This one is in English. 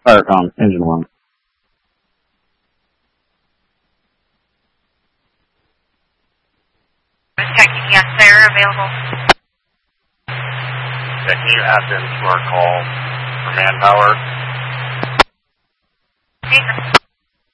Firecom, engine 1. Checking, yes, they're available. Yeah, can you add them to our call for manpower? Jason.